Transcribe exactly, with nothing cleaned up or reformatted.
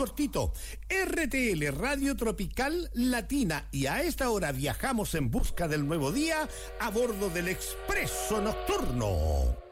cortito. R T L Radio Tropical Latina. Y a esta hora viajamos en busca del nuevo día a bordo del Expreso Nocturno.